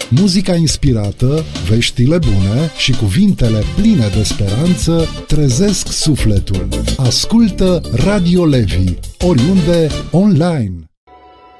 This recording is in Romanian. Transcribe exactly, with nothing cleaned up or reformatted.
Muzica inspirată, veștile bune și cuvintele pline de speranță trezesc sufletul. Ascultă Radio Levi, oriunde, online.